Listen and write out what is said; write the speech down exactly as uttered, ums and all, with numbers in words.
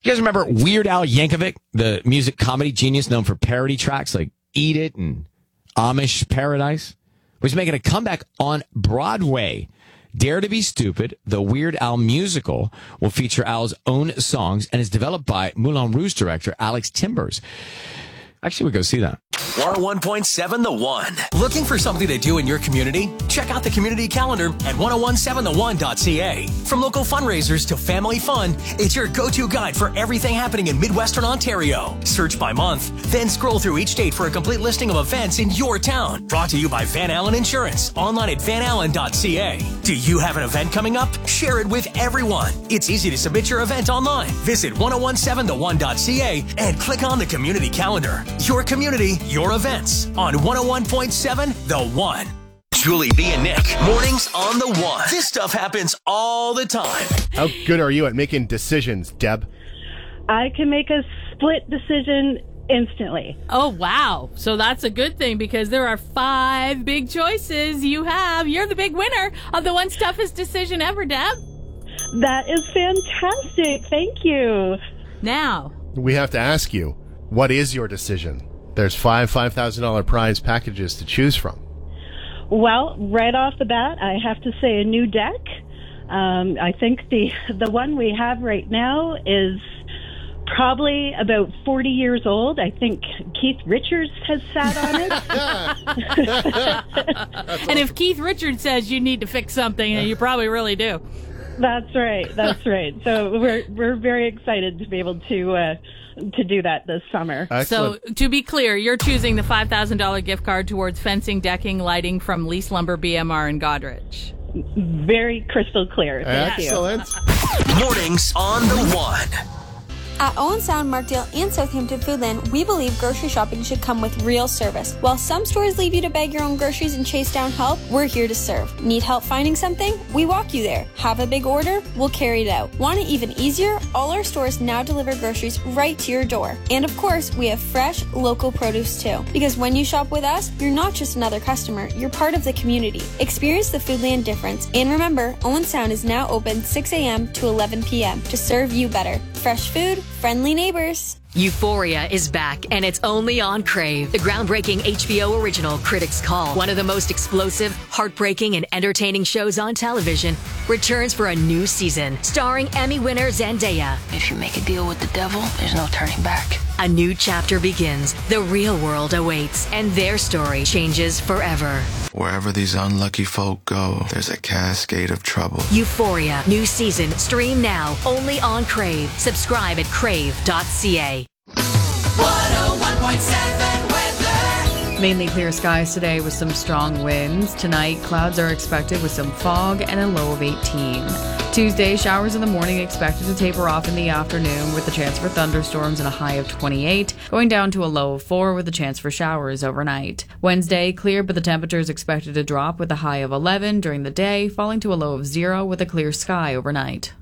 You guys remember Weird Al Yankovic, the music comedy genius known for parody tracks like Eat It and Amish Paradise? Was making a comeback on Broadway. Dare to Be Stupid, the Weird Al musical, will feature Al's own songs and is developed by Moulin Rouge director Alex Timbers. Actually, we go see that. one oh one point seven The One. Looking for something to do in your community? Check out the community calendar at ten seventeen the one dot c a. From local fundraisers to family fun, it's your go-to guide for everything happening in Midwestern Ontario. Search by month, then scroll through each date for a complete listing of events in your town. Brought to you by Van Allen Insurance, online at van allen dot c a. Do you have an event coming up? Share it with everyone. It's easy to submit your event online. Visit ten seventeen the one dot c a and click on the community calendar. Your community, your events on one oh one point seven The One. Julie B and Nick, mornings on The One. This stuff happens all the time. How good are you at making decisions, Deb? I can make a split decision instantly. Oh, wow. So that's a good thing because there are five big choices you have. You're the big winner of the one's toughest decision ever, Deb. That is fantastic. Thank you. Now, We have to ask you, what is your decision? There's five five thousand dollars prize packages to choose from. Well, right off the bat, I have to say a new deck. Um, I think the the one we have right now is probably about forty years old. I think Keith Richards has sat on it. and if Keith Richards says you need to fix something, you probably really do. That's right. That's right. So we're we're very excited to be able to uh, to do that this summer. Excellent. So to be clear, you're choosing the five thousand dollars gift card towards fencing, decking, lighting from Lease Lumber, B M R, and Godrich. Very crystal clear. Thank Excellent. you. Mornings on The One. At Owen Sound, Markdale, and Southampton Foodland, we believe grocery shopping should come with real service. While some stores leave you to bag your own groceries and chase down help, we're here to serve. Need help finding something? We walk you there. Have a big order? We'll carry it out. Want it even easier? All our stores now deliver groceries right to your door. And of course, we have fresh, local produce too. Because when you shop with us, you're not just another customer, you're part of the community. Experience the Foodland difference. And remember, Owen Sound is now open six a.m. to eleven p.m. to serve you better. Fresh food, friendly neighbors. Euphoria is back, and it's only on Crave. The groundbreaking H B O original Critics' Call, one of the most explosive, heartbreaking, and entertaining shows on television, returns for a new season, starring Emmy winner Zendaya. If you make a deal with the devil, there's no turning back. A new chapter begins, the real world awaits, and their story changes forever. Wherever these unlucky folk go, there's a cascade of trouble. Euphoria, new season, stream now, only on Crave. Subscribe at crave dot c a. one oh one point seven weather. Mainly clear skies today with some strong winds. Tonight, clouds are expected with some fog and a low of eighteen. Tuesday, showers in the morning expected to taper off in the afternoon with a chance for thunderstorms and a high of twenty-eight, going down to a low of four with a chance for showers overnight. Wednesday, clear, but the temperature is expected to drop with a high of eleven during the day, falling to a low of zero with a clear sky overnight.